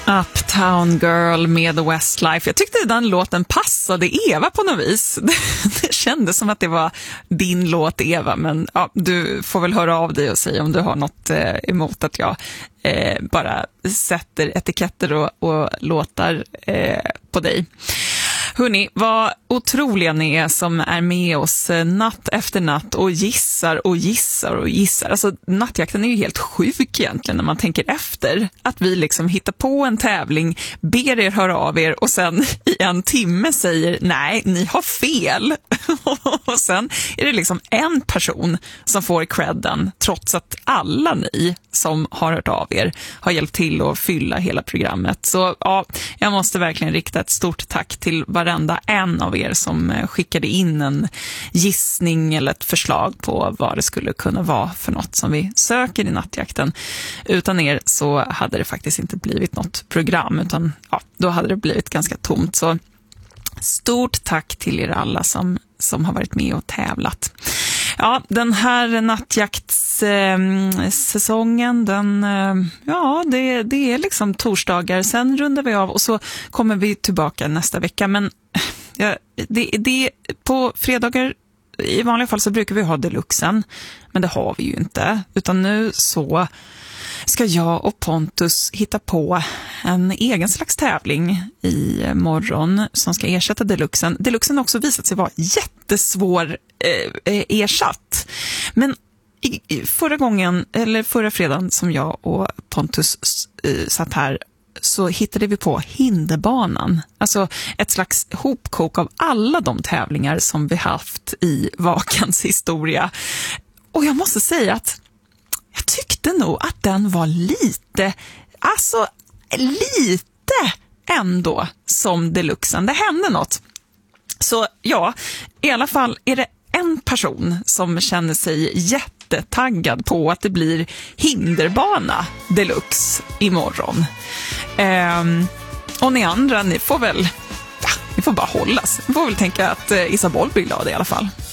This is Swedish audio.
Uptown Girl med The Westlife. Jag tyckte den låten passade Eva på något vis. Det kändes som att det var din låt, Eva. Men ja, du får väl höra av dig och säga om du har något emot att jag bara sätter etiketter och låtar på dig. Hörrni, vad otroliga ni är som är med oss natt efter natt och gissar och gissar och gissar. Alltså nattjakten är ju helt sjuk egentligen när man tänker efter. Att vi liksom hittar på en tävling, ber er höra av er och sen i en timme säger nej, ni har fel. Och sen är det liksom en person som får credden trots att alla ni som har hört av er har hjälpt till att fylla hela programmet. Så ja, jag måste verkligen rikta ett stort tack till varenda en av er som skickade in en gissning eller ett förslag på vad det skulle kunna vara för något som vi söker i nattjakten. Utan er så hade det faktiskt inte blivit något program, utan ja, då hade det blivit ganska tomt. Så stort tack till er alla som har varit med och tävlat. Ja, den här nattjaktssäsongen, det är liksom torsdagar. Sen rundar vi av och så kommer vi tillbaka nästa vecka. Men det på fredagar i vanliga fall så brukar vi ha deluxen. Men det har vi ju inte. Utan nu så ska jag och Pontus hitta på en egen slags tävling i morgon som ska ersätta deluxen. Deluxen har också visat sig vara jättesvår ersatt. Men förra fredagen som jag och Pontus satt här så hittade vi på hinderbanan. Alltså ett slags hopkok av alla de tävlingar som vi haft i Vakans historia. Och jag måste säga att jag tyckte nog att den var lite ändå som deluxen. Det hände något. Så ja, i alla fall är det en person som känner sig jättetaggad på att det blir hinderbana deluxe imorgon. Och ni andra, ni får bara hållas. Ni får väl tänka att Isabel blir glad i alla fall.